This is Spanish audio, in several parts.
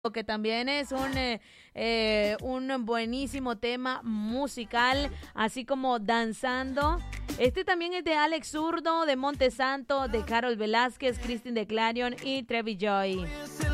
que también es un buenísimo tema musical, así como Danzando. Este también es de Alex Zurdo, de Montesanto, de Carol Velázquez, Christine de Clarion y Trevi Joy.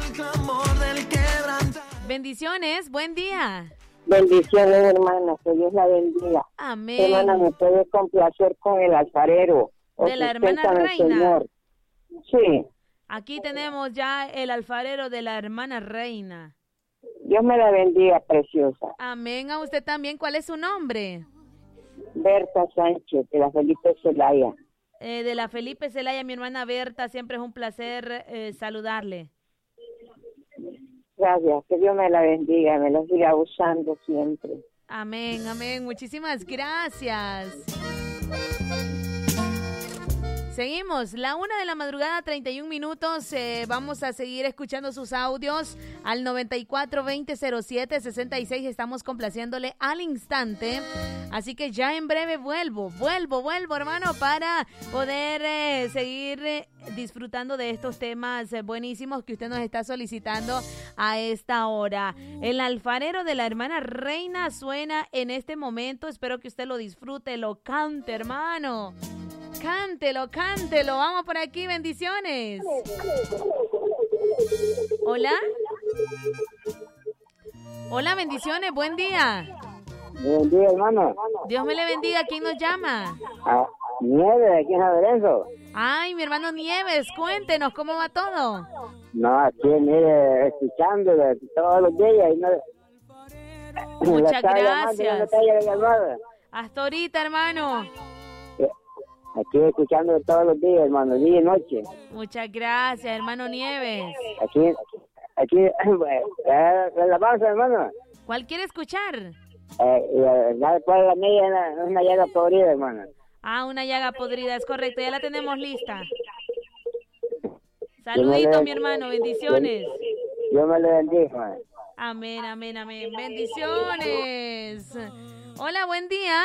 Bendiciones, buen día. Bendiciones, hermana, que Dios la bendiga. Amén. Hermana, me puede complacer con el alfarero. De la hermana Reina. Señor. Sí. Aquí tenemos ya el alfarero de la hermana Reina. Dios me la bendiga, preciosa. Amén. A usted también. ¿Cuál es su nombre? Berta Sánchez, de la Felipe Zelaya. De la Felipe Zelaya, mi hermana Berta. Siempre es un placer saludarle. Gracias, que Dios me la bendiga, me la siga usando siempre. Amén, amén. Muchísimas gracias. Seguimos, la 1:00 a.m, 31 minutos. Vamos a seguir escuchando sus audios al 94-2007-66. Estamos complaciéndole al instante. Así que ya en breve vuelvo, hermano, para poder seguir disfrutando de estos temas buenísimos que usted nos está solicitando a esta hora. El alfarero de la hermana Reina suena en este momento. Espero que usted lo disfrute, lo cante, hermano. Cántelo, cántelo. Vamos por aquí, bendiciones. Hola. Hola, bendiciones, buen día. Buen día, hermano. Dios me le bendiga. ¿Quién nos llama? Nieves, aquí en San Lorenzo. Ay, mi hermano Nieves, cuéntenos, ¿cómo va todo? No, aquí, mire, escuchándole todos los días. Y no, muchas gracias. Llamando, hasta ahorita, hermano. Aquí escuchando todos los días, hermano, día y noche. Muchas gracias, hermano Nieves. Aquí, la pausa, hermano. ¿Cuál quiere escuchar? ¿Cuál es la mía? Una llaga podrida, hermano. Ah, una llaga podrida, es correcto, ya la tenemos lista. Saluditos, mi hermano, bendiciones. Dios me lo bendiga, hermano. Amén, amén, amén. Bendiciones. Hola, buen día.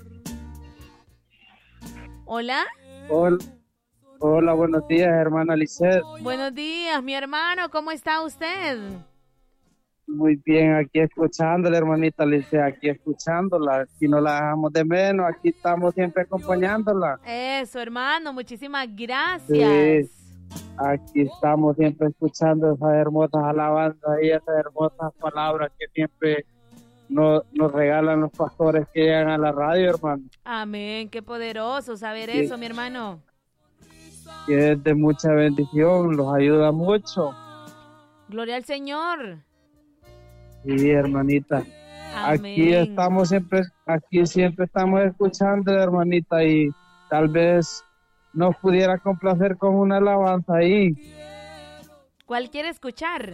Hola. Hola, buenos días, hermana Lisset. Buenos días, mi hermano, ¿cómo está usted? Muy bien, aquí escuchándola, hermanita Lisset, aquí escuchándola. Aquí no la dejamos de menos, aquí estamos siempre acompañándola. Eso, hermano, muchísimas gracias. Sí, aquí estamos siempre escuchando esas hermosas alabanzas y esas hermosas palabras que siempre nos regalan los pastores que llegan a la radio, hermano. Amén, qué poderoso saber Sí. eso, mi hermano. Y es de mucha bendición, los ayuda mucho. Gloria al Señor. Sí, hermanita. Amén. Aquí siempre estamos escuchando, hermanita, y tal vez nos pudiera complacer con una alabanza ahí. ¿Cuál quiere escuchar?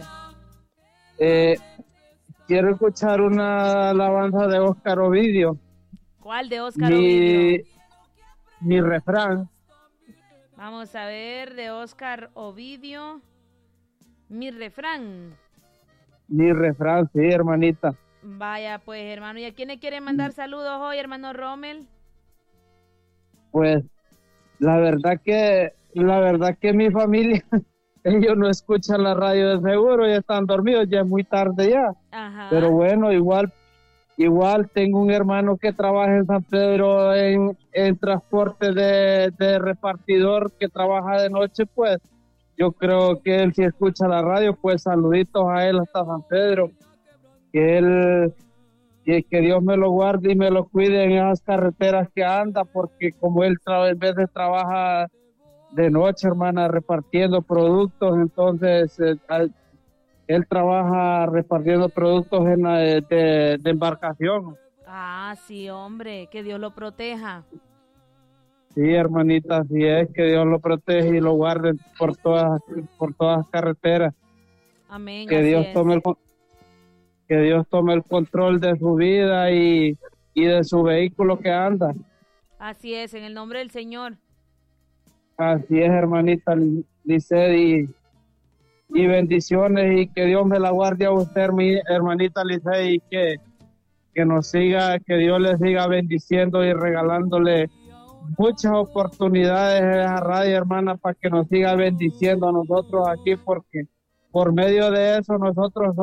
Quiero escuchar una alabanza de Óscar Ovidio. ¿Cuál de Óscar Ovidio? Mi refrán. Vamos a ver, de Óscar Ovidio. Mi refrán. Mi refrán, sí, hermanita. Vaya, pues, hermano. ¿Y a quién le quieren mandar saludos hoy, hermano Rommel? Pues, la verdad que mi familia, ellos no escuchan la radio de seguro, ya están dormidos, ya es muy tarde ya. Ajá. Pero bueno, igual tengo un hermano que trabaja en San Pedro en transporte de repartidor, que trabaja de noche, pues yo creo que él, si escucha la radio, pues saluditos a él hasta San Pedro, que Dios me lo guarde y me lo cuide en esas carreteras que anda, porque como él en veces trabaja de noche, hermana, repartiendo productos, entonces él trabaja repartiendo productos de embarcación. Ah, sí, hombre, que Dios lo proteja. Sí, hermanita, así es, que Dios lo protege y lo guarde por todas las carreteras. Amén. Que Dios tome el control de su vida y de su vehículo que anda. Así es, en el nombre del Señor. Así es, hermanita Lisset, y bendiciones, y que Dios me la guarde a usted, mi hermanita Lisset, y que nos siga, que Dios le siga bendiciendo y regalándole muchas oportunidades en la radio, hermana, para que nos siga bendiciendo a nosotros aquí, porque por medio de eso nosotros